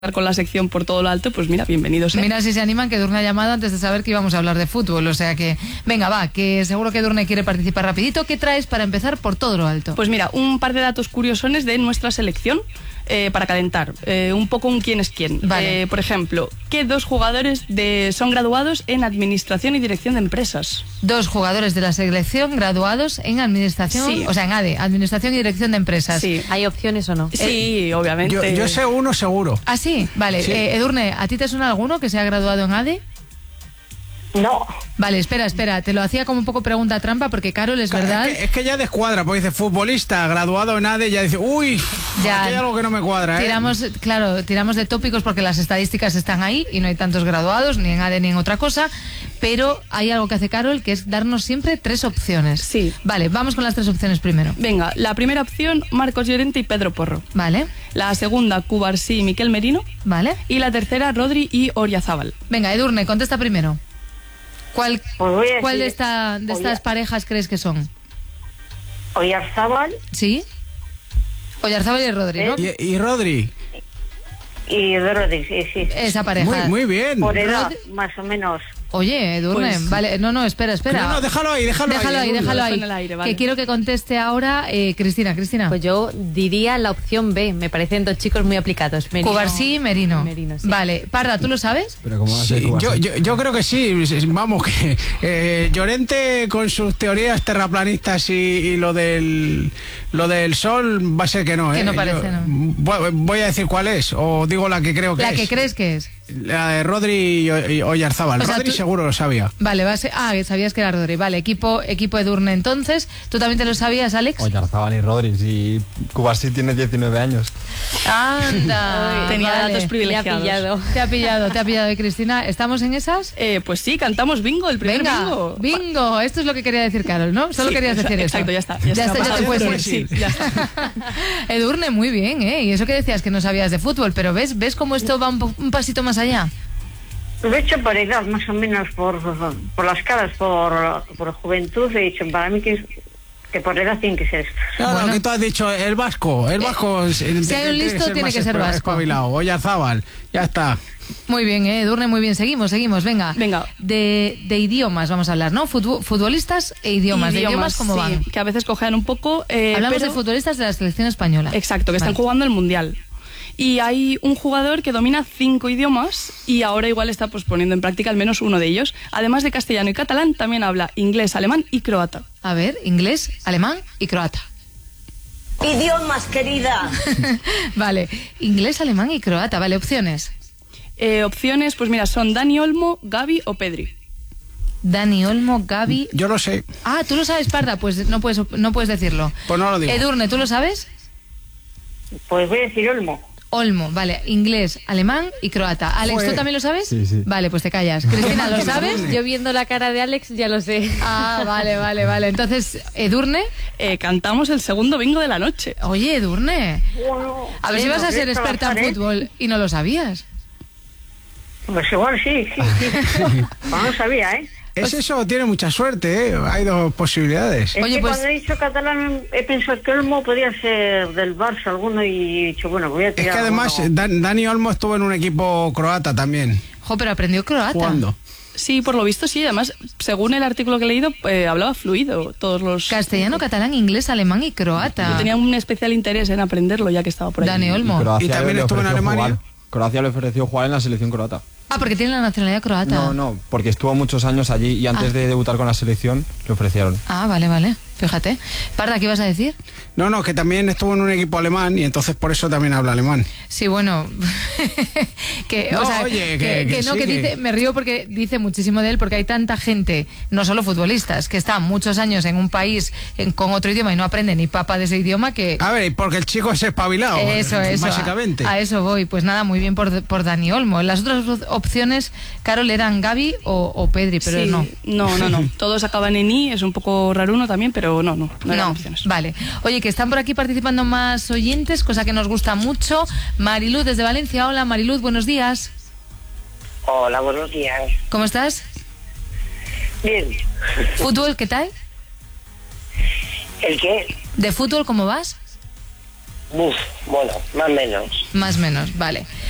con la sección por todo lo alto, pues mira, bienvenidos. Mira si se animan, que Edurne ha llamado antes de saber que íbamos a hablar de fútbol, o sea que, venga, va, que seguro que Edurne quiere participar rapidito. ¿Qué traes para empezar por todo lo alto? Pues mira, un par de datos curiosones de nuestra selección para calentar, un poco un quién es quién. Vale. Por ejemplo, ¿qué dos jugadores son graduados en Administración y Dirección de Empresas? Dos jugadores de la selección graduados en Administración, Sí. o sea, en ADE, Administración y Dirección de Empresas. Sí. ¿Hay opciones o no? Sí, obviamente. Yo sé uno seguro. ¿Ah, sí? Vale. Sí. Edurne, ¿a ti te suena alguno que se ha graduado en ADE? No, Vale, espera, te lo hacía como un poco pregunta trampa porque Carol, es verdad. Es que ya descuadra, porque dice futbolista, graduado en ADE, ya dice, uy, Ya. aquí hay algo que no me cuadra, ¿eh? Tiramos de tópicos porque las estadísticas están ahí y no hay tantos graduados, ni en ADE ni en otra cosa, pero hay algo que hace Carol, que es darnos siempre 3 opciones. Sí. Vale, vamos con las 3 opciones primero. Venga, la primera opción, Marcos Llorente y Pedro Porro. Vale, La segunda, Cubarsí y Miquel Merino. vale. Y la tercera, Rodri y Oriazábal. Venga, Edurne, contesta primero. ¿Cuál pues voy a cuál de, decir estas parejas crees que son? Oyarzábal ¿Sí? Oyarzábal y Rodri, ¿no? Y Rodri, y Rodri, sí. Esa pareja. muy bien. Por edad, Rodri- más o menos. Oye, Edurne, Pues- vale, no, espera. No, déjalo ahí. Déjalo ahí. Lo en el aire, vale. Que quiero que conteste ahora Cristina. Pues yo diría la opción B. Me parecen dos chicos muy aplicados. Cubarsí y Merino. Merino, sí. Vale, Parra, ¿tú lo sabes? Pero ¿cómo va a ser Sí, Cubarsí? yo creo que sí, vamos, que Llorente con sus teorías terraplanistas y lo del sol va a ser que no, ¿eh? Que no parece, ¿no? Voy a decir cuál es, o digo la que creo que La es. que crees que es. La de Rodri y Oyarzábal. O sea, Rodri tú- seguro lo sabía. Vale, sabías que era Rodri. Vale, equipo Edurne entonces. ¿Tú también te lo sabías, Alex? Oyarzábal y Rodri, si Cubarsí tiene 19 años. Anda. Tenía vale. datos Me ha privilegiados. pillado. Te ha pillado, Cristina. ¿Estamos en esas? Pues sí, cantamos bingo, el primer Venga, bingo. Esto es lo que quería decir Carol, ¿no? Solo Sí, quieres decir eso. exacto, ya está. Ya te puedes Sí, ir. ya está. Edurne, muy bien, ¿eh? Y eso que decías que no sabías de fútbol, pero ¿ves cómo esto va un pasito más allá? Lo he hecho por edad, más o menos, por las caras, por juventud. He dicho, para mí que por edad tiene que ser esto. Claro, Bueno. que tú has dicho, el vasco. si hay un listo, tiene que ser vasco. Espabilado. Oyarzábal, ya está. Muy bien, Edurne, muy bien. Seguimos, venga. Venga. De idiomas vamos a hablar, ¿no? Futbolistas e idiomas. ¿De idiomas cómo sí, van? que a veces cojean un poco. Hablamos pero- de futbolistas de la selección española. Exacto, que están Vale. jugando el Mundial. Y hay un jugador que domina 5 idiomas y ahora igual está pues poniendo en práctica al menos uno de ellos. Además de castellano y catalán, también habla inglés, alemán y croata. A ver, inglés, alemán y croata. Idiomas, querida. Vale, inglés, alemán y croata. Vale, opciones. Opciones, pues mira, son Dani Olmo, Gavi o Pedri. Dani Olmo, Gavi. Yo lo sé. Ah, ¿tú lo sabes, Parda? Pues no puedes decirlo. Pues no lo digo. Edurne, ¿tú lo sabes? Pues voy a decir Olmo. Olmo, vale, inglés, alemán y croata. Alex, Joder. ¿tú también lo sabes? Sí, sí. Vale, pues te callas. Cristina, ¿lo sabes? Yo viendo la cara de Alex ya lo sé. Ah, vale. Entonces, Edurne. Cantamos el segundo bingo de la noche. Oye, Edurne. A ver si vas a ser Bueno, experta en trabajar, ¿eh? fútbol y no lo sabías. Pues igual sí. Pues no sabía, ¿eh? Es eso, tiene mucha suerte, ¿eh? Hay dos posibilidades. Es Oye, que pues- cuando he dicho catalán he pensado que Olmo podía ser del Barça alguno y he dicho, bueno, voy a Es tirar. que además alguno. Dani Olmo estuvo en un equipo croata también, Jo, pero aprendió croata. jugando. Sí, por lo visto sí. Además, según el artículo que he leído, hablaba fluido todos los... Castellano, catalán, inglés, alemán y croata. Yo tenía un especial interés en aprenderlo ya que estaba por ahí. Dani Olmo. Y también le estuvo en ofreció Alemania. jugar. Croacia le ofreció jugar en la selección croata. Ah, porque tiene la nacionalidad croata. No, porque estuvo muchos años allí y antes de debutar con la selección le ofrecieron. Ah, vale. Fíjate. Parda, ¿qué ibas a decir? No, que también estuvo en un equipo alemán y entonces por eso también habla alemán. Sí, bueno, No, oye, que sí, que- dice, me río porque dice muchísimo de él, porque hay tanta gente, no solo futbolistas, que están muchos años en un país con otro idioma y no aprenden ni papa de ese idioma que... A ver, porque el chico es espabilado, Eso, básicamente. a eso voy. Pues nada, muy bien por Dani Olmo. Las otras opciones, Carol, eran Gavi o Pedri, pero Sí, no. no. Todos acaban en I, es un poco raruno también, pero no eran No, opciones. vale. Oye, que están por aquí participando más oyentes, cosa que nos gusta mucho. Mariluz desde Valencia. Hola, Mariluz, buenos días. Hola, buenos días. ¿Cómo estás? Bien. ¿Fútbol, qué tal? ¿El qué? ¿De fútbol cómo vas? Bueno, más o menos. Más o menos, vale.